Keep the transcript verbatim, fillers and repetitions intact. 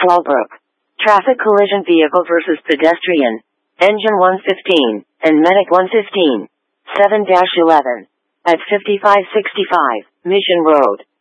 Fallbrook. Traffic collision vehicle versus pedestrian. Engine one fifteen, and Medic one fifteen. seven eleven. At fifty-five sixty-five, Mission Road.